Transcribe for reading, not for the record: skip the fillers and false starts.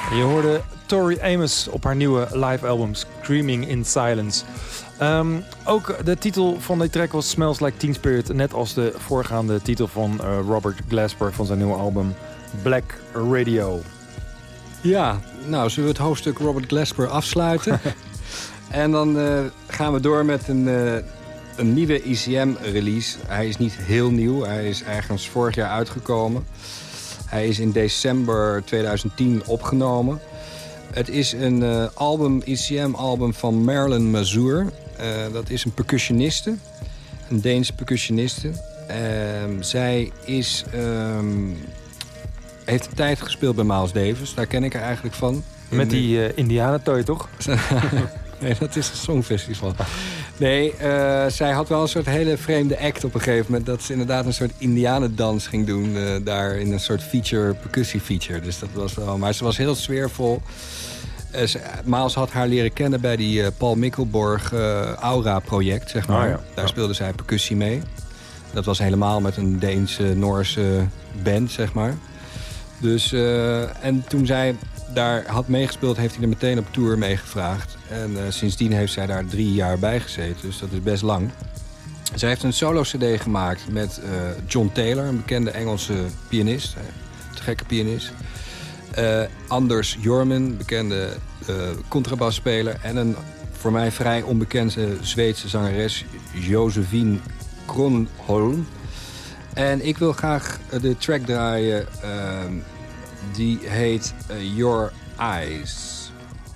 Je hoorde Tori Amos op haar nieuwe live album Screaming in Silence. Ook de titel van die track was Smells Like Teen Spirit. Net als de voorgaande titel van Robert Glasper van zijn nieuwe album Black Radio. Ja, nou zullen we het hoofdstuk Robert Glasper afsluiten. En dan gaan we door met een nieuwe ECM-release. Hij is niet heel nieuw. Hij is ergens vorig jaar uitgekomen. Hij is in december 2010 opgenomen. Het is een ECM-album van Marilyn Mazur. Dat is een percussioniste. Een Deense percussioniste. Zij heeft een tijd gespeeld bij Miles Davis. Daar ken ik haar eigenlijk van. Met die Indianentooi, toch? Nee, dat is een songfestival. Nee, zij had wel een soort hele vreemde act op een gegeven moment. Dat ze inderdaad een soort indianendans ging doen. Daar in een soort percussie-feature. Dus dat was wel... Maar ze was heel sfeervol. Miles had haar leren kennen bij die Paul Mikkelborg Aura-project, zeg maar. Oh ja. Daar speelde zij percussie mee. Dat was helemaal met een Deense-Noorse band, zeg maar. Dus, en toen zij daar had meegespeeld, heeft hij er meteen op tour meegevraagd. En sindsdien heeft zij daar 3 jaar bij gezeten, dus dat is best lang. Zij heeft een solo-cd gemaakt met John Taylor, een bekende Engelse pianist. Te gekke pianist. Anders Jorman, bekende contrabasspeler. En een voor mij vrij onbekende Zweedse zangeres, Josephine Kronholm. En ik wil graag de track draaien, die heet Your Eyes.